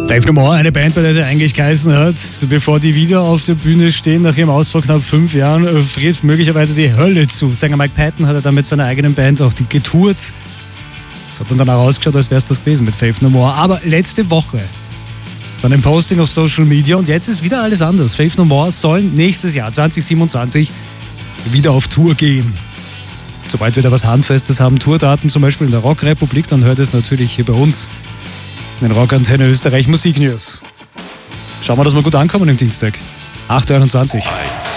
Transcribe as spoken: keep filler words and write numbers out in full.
Faith No More, eine Band, bei der sie eigentlich geheißen hat, bevor die wieder auf der Bühne stehen, nach ihrem Aus vor knapp fünf Jahren, friert möglicherweise die Hölle zu. Sänger Mike Patton hat er dann mit seiner eigenen Band auch die getourt. Das hat dann auch ausgeschaut, als wäre es das gewesen mit Faith No More. Aber letzte Woche dann ein Posting auf Social Media und jetzt ist wieder alles anders. Faith No More sollen nächstes Jahr, zwanzig siebenundzwanzig, wieder auf Tour gehen. Sobald wir da was Handfestes haben, Tourdaten zum Beispiel in der Rockrepublik, dann hört es natürlich hier bei uns in den Rockantenne Österreich Musiknews. Schauen wir, dass wir gut ankommen im Dienstag. acht Uhr einundzwanzig.